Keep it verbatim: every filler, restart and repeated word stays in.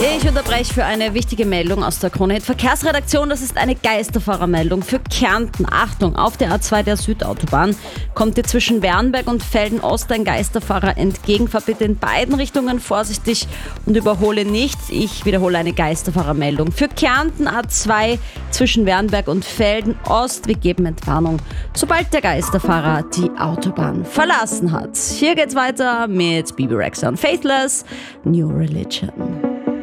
Ich unterbreche für eine wichtige Meldung aus der Krone Hit Verkehrsredaktion. Das ist eine Geisterfahrermeldung für Kärnten. Achtung, auf der A zwei der Südautobahn kommt dir zwischen Wernberg und Felden-Ost ein Geisterfahrer entgegen. Fahr bitte in beiden Richtungen vorsichtig und überhole nicht. Ich wiederhole eine Geisterfahrermeldung für Kärnten A zwei zwischen Wernberg und Felden-Ost. Wir geben Entwarnung, sobald der Geisterfahrer die Autobahn verlassen hat. Hier geht's weiter mit Bebe Rexha und Faithless, New Religion.